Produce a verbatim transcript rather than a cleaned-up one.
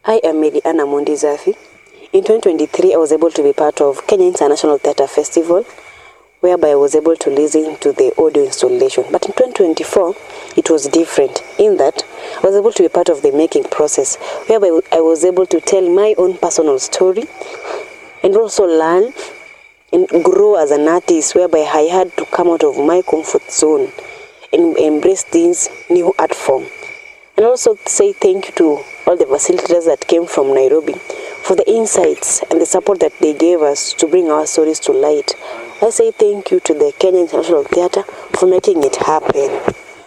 I am Mary-Ann Amondi Zafi. In twenty twenty-three, I was able to be part of Kenya International Theatre Festival, whereby I was able to listen to the audio installation. But in twenty twenty-four, it was different in that I was able to be part of the making process, whereby I was able to tell my own personal story and also learn and grow as an artist, whereby I had to come out of my comfort zone and embrace this new art form. And also say thank you to all the facilitators that came from Nairobi for the insights and the support that they gave us to bring our stories to light. I say thank you to the Kenya International Theatre for making it happen.